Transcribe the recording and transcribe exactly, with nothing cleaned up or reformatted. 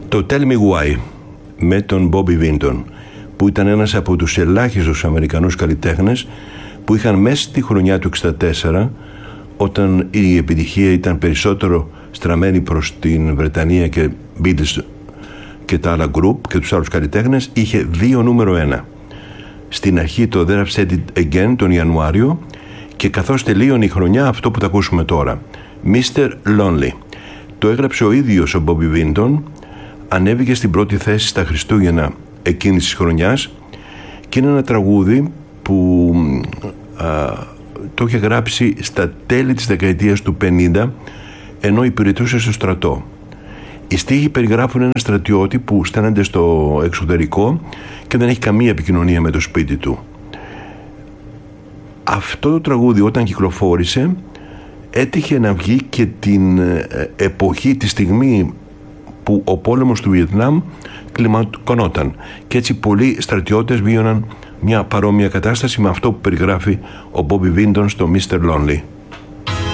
Το Tell Me Why με τον Bobby Vinton, που ήταν ένας από τους ελάχιστους Αμερικανούς καλλιτέχνες που είχαν μέσα στη χρονιά του εξήντα τέσσερα, όταν η επιτυχία ήταν περισσότερο στραμμένη προς την Βρετανία και Beatles και τα άλλα group και τους άλλους καλλιτέχνες, είχε δύο νούμερο ένα. Στην αρχή το There I've Said It Again τον Ιανουάριο, και καθώς τελείωνε η χρονιά, αυτό που θα ακούσουμε τώρα, μίστερ Lonely. Το έγραψε ο ίδιος ο Bobby Vinton, ανέβηκε στην πρώτη θέση στα Χριστούγεννα εκείνης της χρονιάς και είναι ένα τραγούδι που α, το είχε γράψει στα τέλη της δεκαετίας του πενήντα, ενώ υπηρετούσε στο στρατό. Οι στίχοι περιγράφουν ένα στρατιώτη που στέλνεται στο εξωτερικό και δεν έχει καμία επικοινωνία με το σπίτι του. Αυτό το τραγούδι, όταν κυκλοφόρησε, έτυχε να βγει και την εποχή, τη στιγμή που ο πόλεμος του Βιετνάμ κλιμακωνόταν, και έτσι πολλοί στρατιώτες βίωναν μια παρόμοια κατάσταση με αυτό που περιγράφει ο Bobby Vinton στο μίστερ Lonely.